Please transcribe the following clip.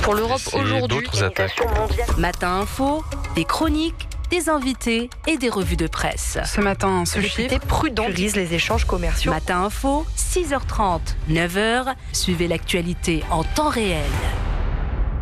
Pour l'Europe aujourd'hui, d'autres attaques. Matin Info, des chroniques, des invités et des revues de presse. Ce matin, ce les chiffre prudents priorisent les échanges commerciaux. Matin Info, 6h30, 9h, suivez l'actualité en temps réel.